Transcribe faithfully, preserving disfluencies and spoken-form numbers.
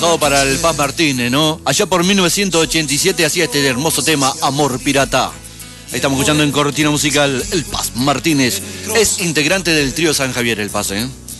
Todo para el Paz Martínez, ¿no? Allá por mil novecientos ochenta y siete hacía este hermoso tema, Amor Pirata. Ahí estamos escuchando en Cortina Musical, el Paz Martínez. Es integrante del trío San Javier, el Paz, ¿eh?